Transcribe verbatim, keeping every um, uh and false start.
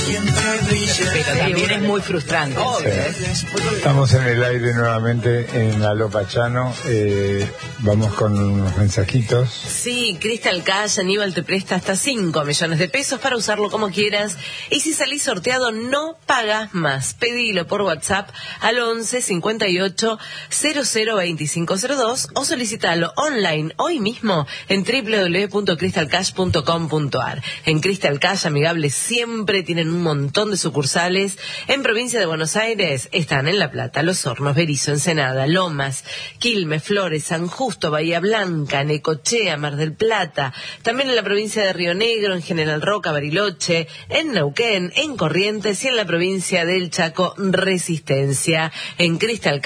Pero también es muy frustrante. Sí. Estamos en el aire nuevamente en Alopa Chano. Eh, vamos con unos mensajitos. Sí, Crystal Cash, Aníbal te presta hasta cinco millones de pesos para usarlo como quieras. Y si salís sorteado, no pagas más. Pedilo por WhatsApp al once cincuenta y ocho cero cero veinticinco cero dos o solicitalo online hoy mismo en doble u doble u doble u punto crystal cash punto com punto a r. En Crystal Cash Amigables siempre tienen un montón de sucursales. En provincia de Buenos Aires están en La Plata, Los Hornos, Berisso, Ensenada, Lomas, Quilmes, Flores, San Justo, Bahía Blanca, Necochea, Mar del Plata. También en la provincia de Río Negro, en General Roca, Bariloche, en Neuquén, en Corrientes y en la provincia del Chaco, Resistencia. En Crystal